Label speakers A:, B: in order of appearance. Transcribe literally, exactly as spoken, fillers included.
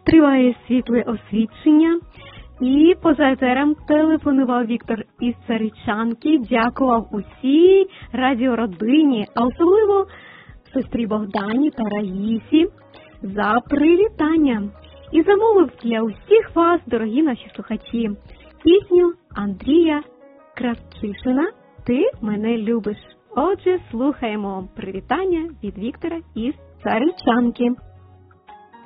A: Триває світле освічення. І поза етером телефонував Віктор із Царичанки, дякував усій радіородині, а особливо сестрі Богдані та Раїсі за привітання. І замовив для усіх вас, дорогі наші слухачі, пісню Андрія Кравчишина «Ти мене любиш». Отже, слухаємо привітання від Віктора із Царичанки.